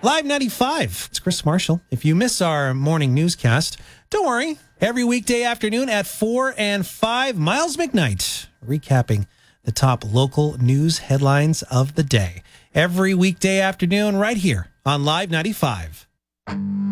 Live 95. It's Chris Marshall. If you miss our morning newscast, don't worry. Every weekday afternoon at 4 and 5, Miles McKnight recapping the top local news headlines of the day. Every weekday afternoon right here on Live 95.